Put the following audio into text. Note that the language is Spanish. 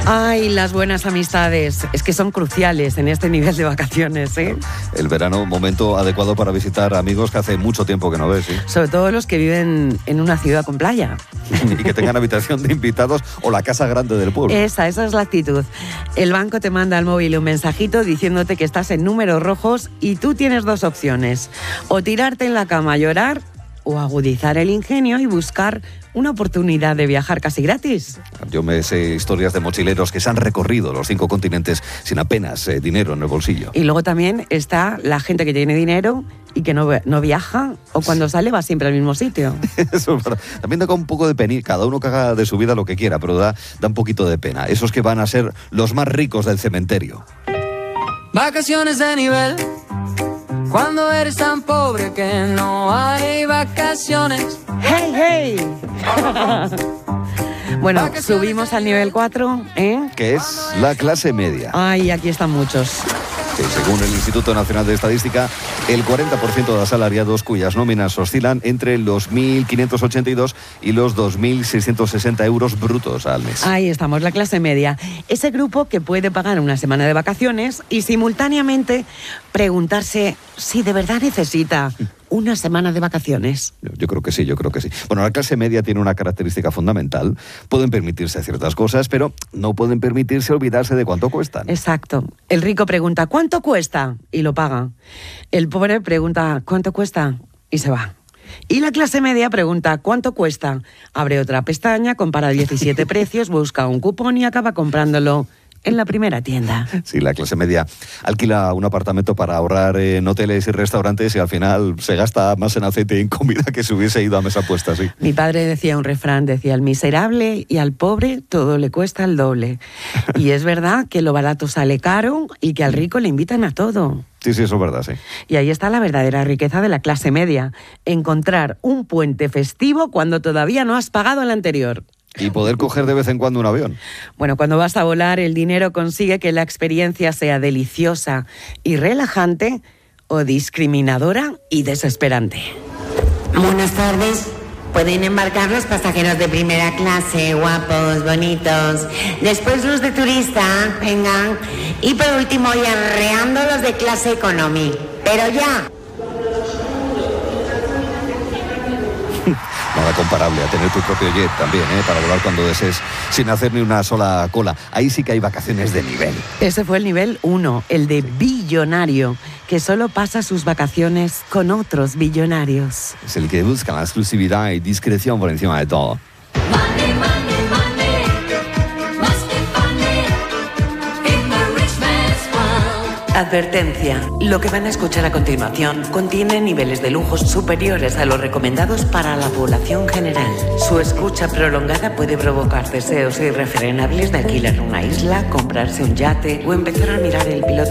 Ay, las buenas amistades, es que son cruciales en este nivel de vacaciones, ¿eh? El verano, momento adecuado para visitar amigos que hace mucho tiempo que no ves, ¿sí? Sobre todo los que viven en una ciudad con playa. Y que tengan habitación de invitados o la casa grande del pueblo. Esa es la actitud. El banco te manda al móvil un mensajito diciéndote que estás en números rojos y tú tienes dos opciones: o tirarte en la cama a llorar o agudizar el ingenio y buscar una oportunidad de viajar casi gratis. Yo me sé historias de mochileros que se han recorrido los 5 continentes sin apenas dinero en el bolsillo. Y luego también está la gente que tiene dinero y que no viaja, o cuando sale va siempre al mismo sitio. Eso es verdad. También da un poco de pena, cada uno que haga de su vida lo que quiera, pero da un poquito de pena. Esos que van a ser los más ricos del cementerio. Vacaciones de nivel, cuando eres tan pobre que no hay vacaciones. ¡Hey, hey! Bueno, subimos al nivel 4, ¿eh? Que es la clase media. Ay, aquí están muchos. Que según el Instituto Nacional de Estadística, el 40% de asalariados cuyas nóminas oscilan entre los 1.582 y los 2.660 euros brutos al mes. Ahí estamos, la clase media. Ese grupo que puede pagar una semana de vacaciones y simultáneamente preguntarse si de verdad necesita una semana de vacaciones. Yo creo que sí, Bueno, la clase media tiene una característica fundamental. Pueden permitirse ciertas cosas, pero no pueden permitirse olvidarse de cuánto cuestan. Exacto. El rico pregunta, ¿cuánto cuesta? Y lo paga. El pobre pregunta, ¿cuánto cuesta? Y se va. Y la clase media pregunta, ¿cuánto cuesta? Abre otra pestaña, compara 17 precios, busca un cupón y acaba comprándolo en la primera tienda. Sí, la clase media alquila un apartamento para ahorrar en hoteles y restaurantes y al final se gasta más en aceite y en comida que si hubiese ido a mesa puesta, sí. Mi padre decía un refrán, decía, al miserable y al pobre todo le cuesta el doble. Y es verdad que lo barato sale caro y que al rico le invitan a todo. Sí, eso es verdad, sí. Y ahí está la verdadera riqueza de la clase media, encontrar un puente festivo cuando todavía no has pagado el anterior. Y poder coger de vez en cuando un avión. Bueno, cuando vas a volar, el dinero consigue que la experiencia sea deliciosa y relajante o discriminadora y desesperante. Buenas tardes. Pueden embarcar los pasajeros de primera clase, guapos, bonitos. Después los de turista, vengan. Y por último, y arreando los de clase economy. Pero ya. Nada comparable a tener tu propio jet también, para volar cuando desees sin hacer ni una sola cola. Ahí sí que hay vacaciones de nivel. Ese fue el nivel 1, el de billonario, que solo pasa sus vacaciones con otros billonarios. Es el que busca la exclusividad y discreción por encima de todo. Money, money, money. Advertencia. Lo que van a escuchar a continuación contiene niveles de lujos superiores a los recomendados para la población general. Su escucha prolongada puede provocar deseos irrefrenables de alquilar una isla, comprarse un yate o empezar a mirar el piloto